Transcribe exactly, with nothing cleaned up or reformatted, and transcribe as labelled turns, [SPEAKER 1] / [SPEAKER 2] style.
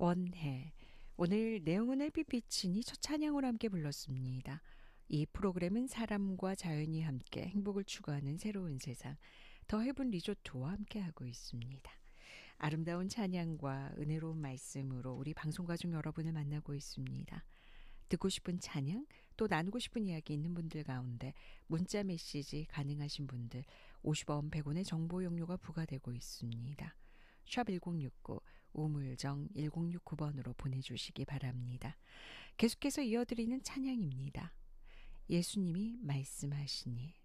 [SPEAKER 1] 원해. 오늘 내용은 햇빛비치니 첫 찬양으로 함께 불렀습니다. 이 프로그램은 사람과 자연이 함께 행복을 추구하는 새로운 세상, 더 헤븐 리조트와 함께하고 있습니다. 아름다운 찬양과 은혜로운 말씀으로 우리 방송가족 여러분을 만나고 있습니다. 듣고 싶은 찬양, 또 나누고 싶은 이야기 있는 분들 가운데 문자 메시지 가능하신 분들 오십 원, 백 원의 정보 용료가 부과되고 있습니다. 샵 일공육구, 우물정 일공육구 번으로 보내주시기 바랍니다. 계속해서 이어드리는 찬양입니다. 예수님이 말씀하시니.